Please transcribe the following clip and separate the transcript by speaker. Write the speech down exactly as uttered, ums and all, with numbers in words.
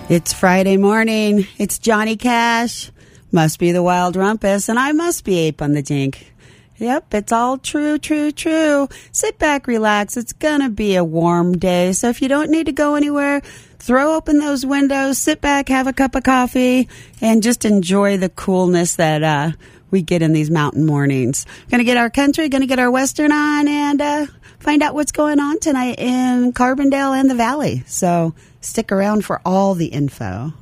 Speaker 1: It's Friday morning. It's Johnny Cash. Must be the Wild Rumpus, and I must be Ape on the Jink. Yep, it's all true, true, true. Sit back, relax. It's gonna be a warm day, so if you don't need to go anywhere, throw open those windows, sit back, have a cup of coffee, and just enjoy the coolness that uh, we get in these mountain mornings. Gonna get our country, gonna get our western on, and uh, find out what's going on tonight in Carbondale and the Valley. So stick around for all the info.